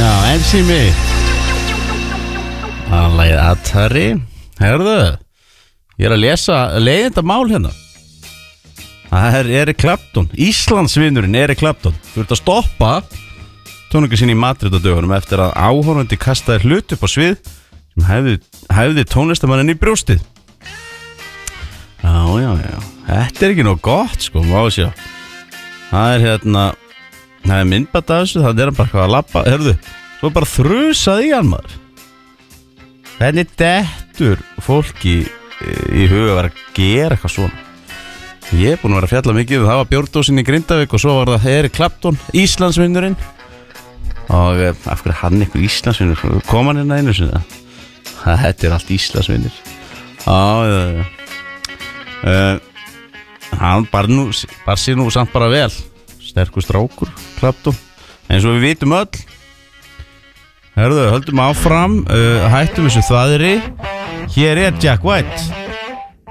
Já, ensími Allægið Atari. Herðu, ég að lesa leiðinda mál hérna. Það Eric Clapton, Íslandsvinurinn Eric Clapton. Þú ert að stoppa tónleika sín í Madrid á dögunum eftir að áhorfandi kastaði hlut upp á svið sem hæfði tónlistamanninn í brjóstið. Já. Þetta ekki nóg gott, sko, má sjá. Það hérna, það myndband af þessu, það hann bara hvað að labba. Herðu, svo bara þrusaði í hann, maður. Hvernig dettur fólki í huga að vera að gera eitthvað svona? Ég búin að vera að fjalla mikið það var bjórdósin í Grindavík og svo var það Eric Clapton, Íslandsvinnurinn. Og af hverju hann eitthvað Íslandsvinnur? Kom hann hérna einu sinni? Þetta allt Íslandsvinnir. Já. Hann bara sér nú samt bara vel. Sterkur strákur, Clapton. Eins og við vitum öll. Herðu, höldum áfram, hættum þessu þvaðri. Hér Jack White.